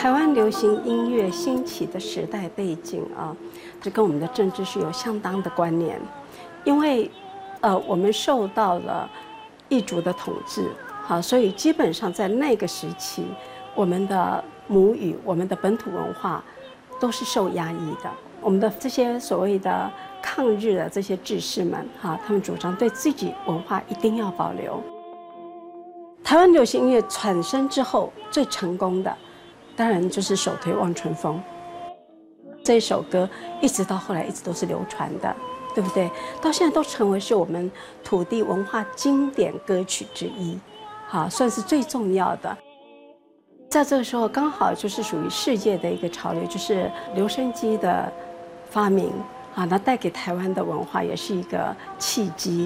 台湾流行音乐兴起的时代背景啊，这跟我们的政治是有相当的关联，因为我们受到了异族的统治，好，所以基本上在那个时期，我们的母语、我们的本土文化都是受压抑的。我们的这些所谓的抗日的这些志士们，哈，他们主张对自己文化一定要保留。台湾流行音乐产生之后，最成功的，当然就是首推《望春风》这一首歌，一直到后来一直都是流传的，对不对？到现在都成为是我们土地文化经典歌曲之一，好，算是最重要的。在这个时候，刚好就是属于世界的一个潮流，就是留声机的发明啊，那带给台湾的文化也是一个契机。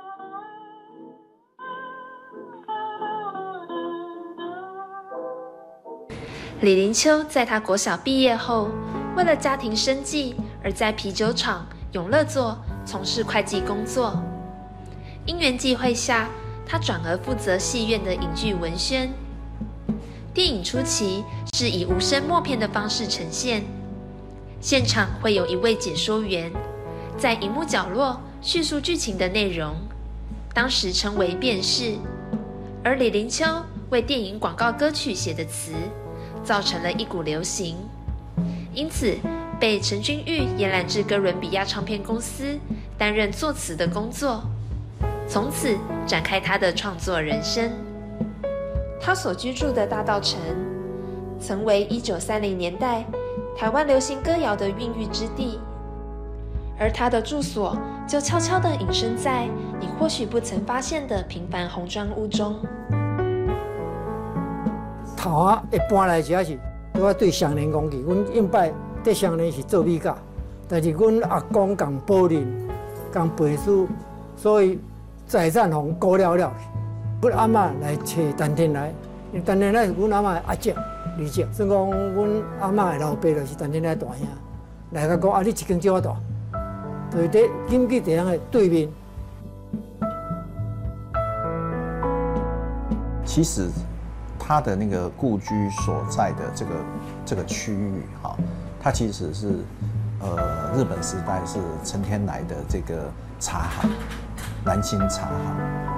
李林秋在他国小毕业后，为了家庭生计而在啤酒厂永乐座从事会计工作。因缘际会下，他转而负责戏院的影剧文宣。电影初期是以无声默片的方式呈现，现场会有一位解说员在荧幕角落叙述剧情的内容，当时称为辨识。而李林秋为电影广告歌曲写的词，造成了一股流行，因此被陈君玉延揽至哥伦比亚唱片公司担任作词的工作，从此展开他的创作人生。他所居住的大稻埕，曾为1930年代台湾流行歌谣的孕育之地，而他的住所就悄悄地隐身在你或许不曾发现的平凡红砖屋中。 头仔一搬来只是，我对上年讲起，阮应摆对上年是做米甲，但是阮阿公共保恁，共陪书，所以财产互估了了去。阮阿嬷来找陈天来，因为陈天来是阮阿嬷的阿姐、二姐，所以讲阮阿嬷的老爸就是陈天来大兄，来甲讲啊，你一间少我大，就是伫金记地方的对面。 其实他的那个故居所在的这个区域，哈，它其实是日本时代是陈天来的这个茶行，南京茶行。